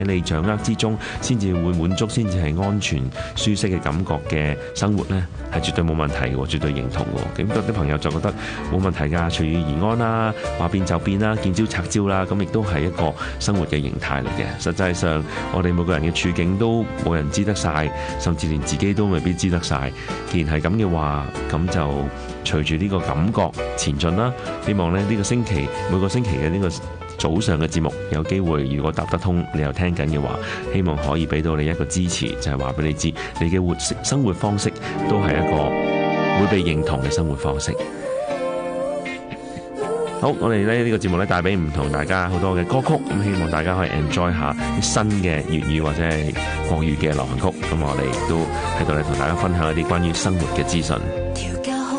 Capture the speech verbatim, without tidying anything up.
喺你掌握之中，先至會滿足，先至係安全舒適嘅感覺嘅生活呢，係絕對冇問題嘅，絕對認同嘅。咁有啲朋友就覺得冇問題㗎，隨遇而安啦，話變就變啦，見招拆招啦，咁亦都係一個生活嘅形態嚟嘅。實際上，我哋每個人嘅處境都冇人知得晒，甚至連自己都未必知得晒。既然係咁嘅話，咁就隨住呢個感覺前進啦。希望呢呢個星期每個星期嘅呢個早上嘅節目有機會，如果答得通，你又聽緊嘅話，希望可以俾到你一個支持，就係話俾你知，你嘅活生活方式都係一個會被認同嘅生活方式。好，我哋咧呢個節目咧帶俾唔同大家好多嘅歌曲，咁希望大家可以 enjoy 下啲新嘅粵語或者係國語嘅流行曲。咁我哋亦都喺度咧同大家分享一啲關於生活嘅資訊。